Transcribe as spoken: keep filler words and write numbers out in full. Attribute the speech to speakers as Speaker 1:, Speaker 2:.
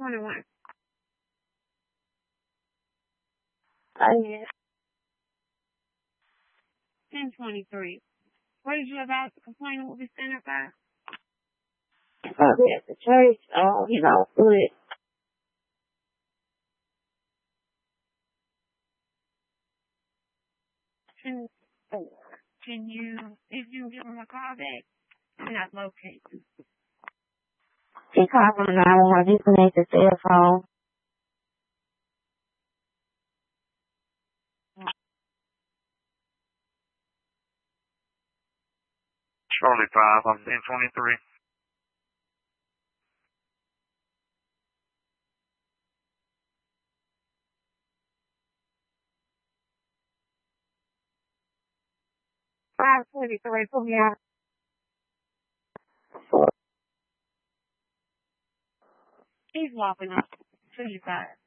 Speaker 1: twenty-one.
Speaker 2: Uh, yes.
Speaker 1: ten twenty-three. What is you about to complain what we stand up by?
Speaker 2: Probably at the church, oh, you know, good.
Speaker 1: Can, can you, if you give him a call back, I'm not located.
Speaker 2: She called from nine one one, disconnect the cell phone.
Speaker 3: Charlie five, I'm ten twenty-three.
Speaker 1: five twenty-three, put me out. He's walking up to you guys.